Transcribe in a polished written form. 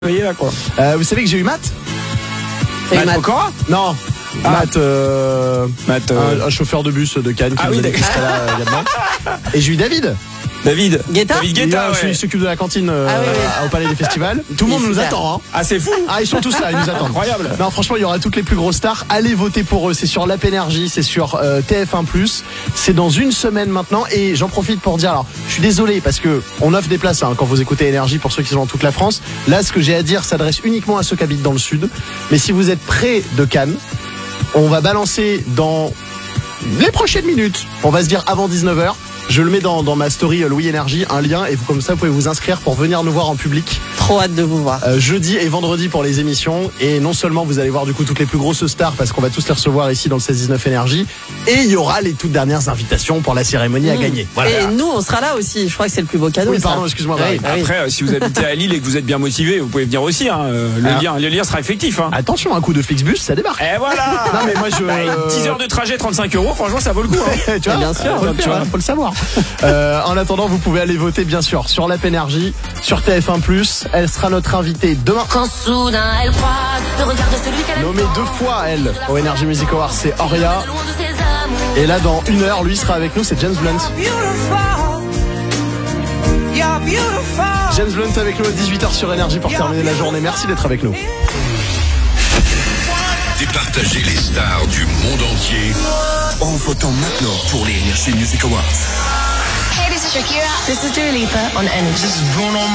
voyez là quoi. Vous savez que j'ai eu Matt Encore Non. Matt, un chauffeur de bus de Cannes qui Ah nous oui, a dit qu'il serait là également. Et j'ai eu David. David Guetta Guetta, Il s'occupe de la cantine au Palais des Festivals. Tout le monde nous super. attend. Hein. Ah, c'est fou. Ah, ils sont tous là, ils nous attendent. Incroyable. Non, franchement, il y aura toutes les plus grosses stars. Allez voter pour eux. C'est sur l'App Énergie, c'est sur TF1+. C'est dans une semaine maintenant. Et j'en profite pour dire, alors, je suis désolé parce que on offre des places quand vous écoutez Énergie pour ceux qui sont dans toute la France. Là, ce que j'ai à dire s'adresse uniquement à ceux qui habitent dans le sud. Mais si vous êtes près de Cannes, on va balancer dans les prochaines minutes. On va se dire avant 19h. Je le mets dans ma story Louis Énergie, un lien, et comme ça vous pouvez vous inscrire pour venir nous voir en public. Trop hâte de vous voir. Jeudi et vendredi pour les émissions, et non seulement vous allez voir du coup toutes les plus grosses stars parce qu'on va tous les recevoir ici dans le 16-19 Énergie, et il y aura les toutes dernières invitations pour la cérémonie à gagner. Voilà. Et nous, on sera là aussi. Je crois que c'est le plus beau cadeau. Oui, ça. pardon, excuse-moi. Oui, Marie. Après, si vous habitez à Lille et que vous êtes bien motivé, vous pouvez venir aussi. Le lien sera effectif. Attention, un coup de Flixbus, ça débarque. Et voilà. Non mais moi je 10 heures de trajet, 35 €. Franchement, ça vaut le coup. tu vois, bien sûr, faut le bien faire, sûr. faut le savoir. En attendant, vous pouvez aller voter bien sûr sur l'App Énergie, sur TF1+. Elle sera notre invitée demain. Quand soudain elle croise le regard de celui qu'elle Nommée 2 fois elle au Energy Music Awards, c'est Oria. Et là dans 1 heure, lui sera avec nous, c'est James Blunt. James Blunt avec nous à 18h sur Énergie pour terminer la journée. Merci d'être avec nous. Départager les stars du monde entier en votant maintenant pour les Energy Music Awards. Hey, this is Shakira. This is Dua Lipa on Energy.